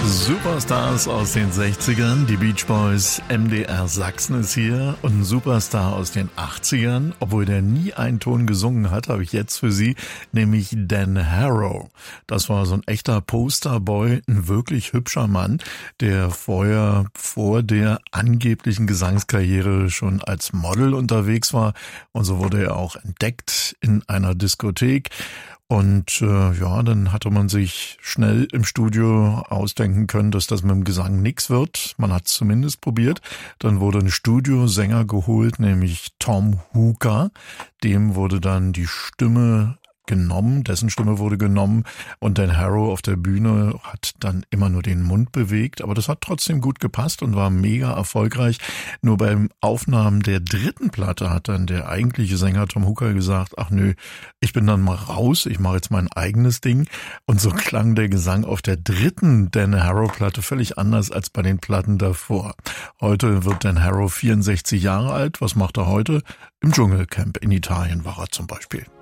Superstars aus den 60ern, die Beach Boys, MDR Sachsen ist hier und ein Superstar aus den 80ern, obwohl der nie einen Ton gesungen hat, habe ich jetzt für Sie, nämlich Dan Harrow. Das war so ein echter Posterboy, ein wirklich hübscher Mann, der vorher vor der angeblichen Gesangskarriere schon als Model unterwegs war und so wurde er auch entdeckt in einer Diskothek. Und dann hatte man sich schnell im Studio ausdenken können, dass das mit dem Gesang nix wird. Man hat es zumindest probiert. Dann wurde ein Studiosänger geholt, nämlich Tom Hooker. Dem wurde dann die Stimme genommen, dessen Stimme wurde genommen und Dan Harrow auf der Bühne hat dann immer nur den Mund bewegt, aber das hat trotzdem gut gepasst und war mega erfolgreich. Nur beim Aufnahmen der dritten Platte hat dann der eigentliche Sänger Tom Hooker gesagt, ach nö, ich bin dann mal raus, ich mache jetzt mein eigenes Ding und so klang der Gesang auf der dritten Dan Harrow Platte völlig anders als bei den Platten davor. Heute wird Dan Harrow 64 Jahre alt, was macht er heute? Im Dschungelcamp in Italien war er zum Beispiel.